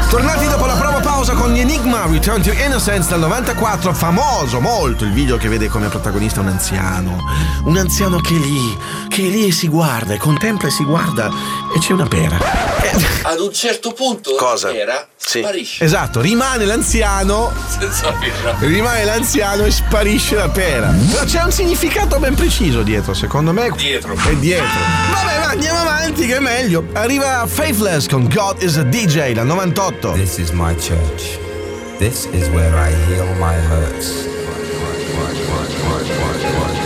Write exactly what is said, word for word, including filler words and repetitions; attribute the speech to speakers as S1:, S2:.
S1: Tornati dopo la prova pausa con gli Enigma, Return to Innocence del novantaquattro, famoso molto il video che vede come protagonista un anziano, un anziano che è lì, che è lì e si guarda, e contempla e si guarda e c'è una pera.
S2: Ad un certo punto
S1: Cosa?
S2: la pera
S1: Sì.
S2: sparisce.
S1: Esatto, rimane l'anziano,
S2: Senza pera.
S1: rimane l'anziano e sparisce la pera. Però c'è un significato ben preciso dietro, secondo me.
S2: Dietro.
S1: È dietro. Vabbè, ma andiamo avanti che è meglio. Arriva Faithless con God is a D J dal novantotto.
S3: This is my church. This is where I heal my hurts.